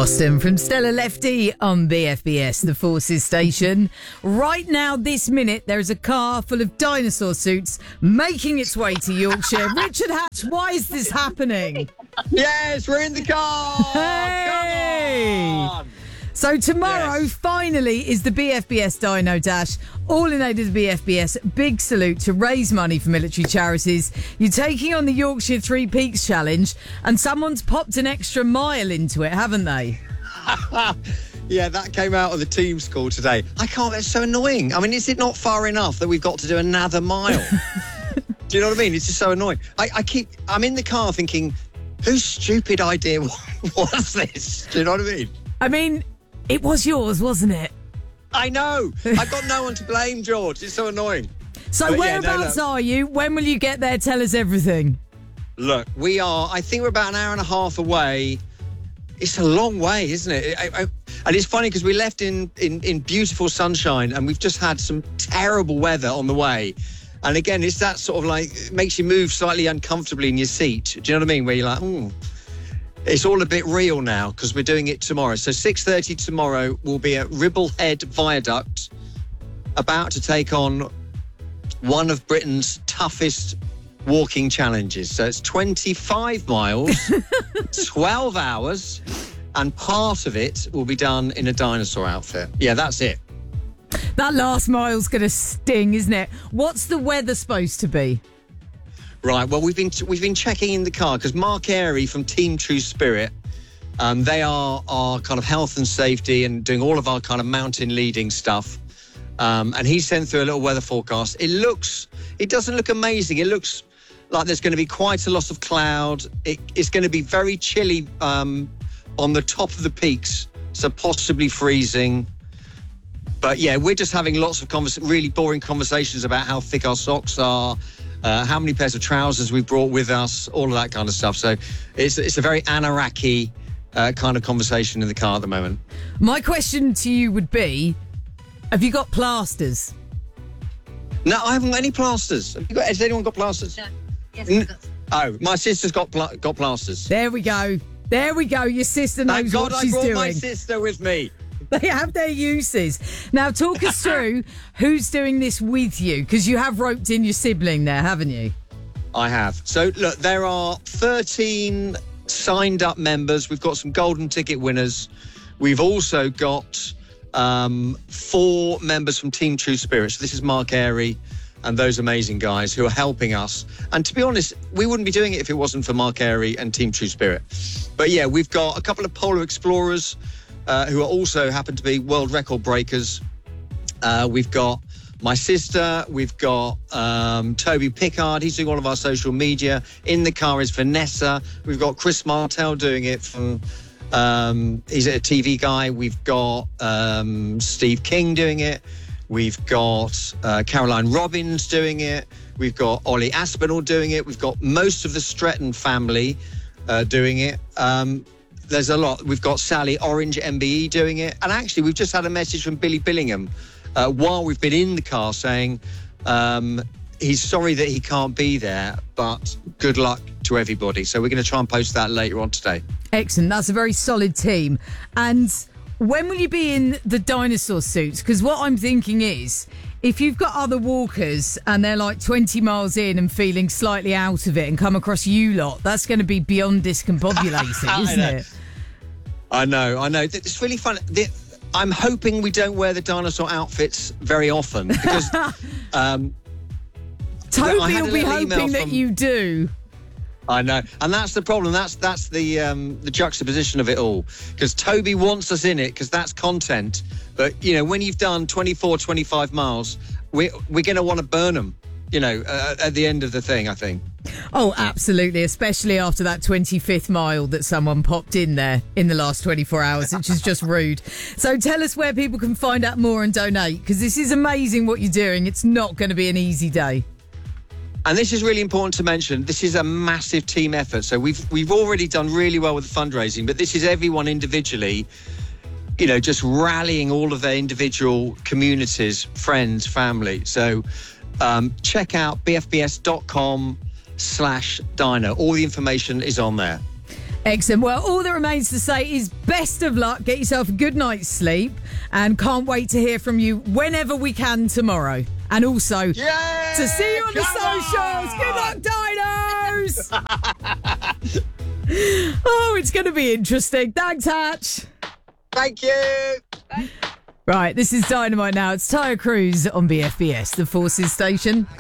Austin from Stella Lefty on BFBS, the Forces station. Right now, this minute, there is a car full of dinosaur suits making its way to Yorkshire. Richard Hatch, why is this happening? Yes, we're in the car! Hey! Come on! So tomorrow, finally, is the BFBS Dino Dash. All in aid of the BFBS. Big salute to raise money for military charities. You're taking on the Yorkshire Three Peaks Challenge, and someone's popped an extra mile into it, haven't they? Yeah, that came out of the Teams call today. I can't, it's so annoying. I mean, is it not far enough that we've got to do another mile? Do you know what I mean? It's just so annoying. I'm in the car thinking, whose stupid idea was this? Do you know what I mean? I mean, it was yours, wasn't it? I know. I've got no one to blame, George. It's so annoying. So But whereabouts are you? When will you get there? Tell us everything. Look, I think we're about an hour and a half away. It's a long way, isn't it? And it's funny because we left in beautiful sunshine and we've just had some terrible weather on the way. And again, it's that sort of like, it makes you move slightly uncomfortably in your seat. Do you know what I mean? Where you're like, It's all a bit real now because we're doing it tomorrow. So 6:30 tomorrow, we'll be at Ribblehead Viaduct, about to take on one of Britain's toughest walking challenges. So it's 25 miles, 12 hours, and part of it will be done in a dinosaur outfit. Yeah, that's it. That last mile's going to sting, isn't it? What's the weather supposed to be? Right, well, we've been checking in the car because Mark Airy from Team True Spirit, they are our kind of health and safety and doing all of our kind of mountain leading stuff. And he sent through a little weather forecast. It doesn't look amazing. It looks like there's going to be quite a lot of cloud. It's going to be very chilly on the top of the peaks, so possibly freezing. But yeah, we're just having lots of really boring conversations about how thick our socks are, how many pairs of trousers we've brought with us, all of that kind of stuff. So it's a very Anaraki kind of conversation in the car at the moment. My question to you would be, have you got plasters? No, I haven't got any plasters. Has anyone got plasters? No. Yes, I've got some. Oh, my sister's got plasters. There we go. There we go. Your sister knows Thank God what she's I brought doing. my sister with me. They have their uses. Now, talk us through who's doing this with you, because you have roped in your sibling there, haven't you? I have. So, look, there are 13 signed up members. We've got some golden ticket winners. We've also got 4 members from Team True Spirit. So this is Mark Airy and those amazing guys who are helping us. And to be honest, we wouldn't be doing it if it wasn't for Mark Airy and Team True Spirit. But yeah, we've got a couple of polar explorers who are also happen to be world record breakers. We've got my sister, we've got Toby Pickard, he's doing all of our social media. In the car is Vanessa. We've got Chris Martel doing it from, he's a TV guy. We've got Steve King doing it. We've got Caroline Robbins doing it. We've got Ollie Aspinall doing it. We've got most of the Stretton family doing it. There's a lot. We've got Sally Orange MBE doing it. And actually, we've just had a message from Billy Billingham while we've been in the car saying he's sorry that he can't be there, but good luck to everybody. So we're going to try and post that later on today. Excellent. That's a very solid team. And when will you be in the dinosaur suits? Because what I'm thinking is, if you've got other walkers and they're like 20 miles in and feeling slightly out of it and come across you lot, that's going to be beyond discombobulating, isn't it? I know. It's really fun. I'm hoping we don't wear the dinosaur outfits very often because Toby will be hoping that you do. I know, and that's the problem. That's the juxtaposition of it all. Because Toby wants us in it because that's content. But you know, when you've done 24, 25 miles, we're going to want to burn them. You know, at the end of the thing, I think. Oh, absolutely, especially after that 25th mile that someone popped in there in the last 24 hours, which is just rude. So tell us where people can find out more and donate, because this is amazing what you're doing. It's not going to be an easy day. And this is really important to mention. This is a massive team effort. So we've already done really well with the fundraising, but this is everyone individually, you know, just rallying all of their individual communities, friends, family. So check out bfbs.com/dino. All the information is on there. Excellent. Well, all that remains to say is best of luck. Get yourself a good night's sleep, and can't wait to hear from you whenever we can tomorrow. And also to see you on the socials. Good luck, Dinos! Oh, it's going to be interesting. Thanks, Hatch. Thank you. Right, this is Dynamite now. It's Tyre Cruise on BFBS, the Forces station.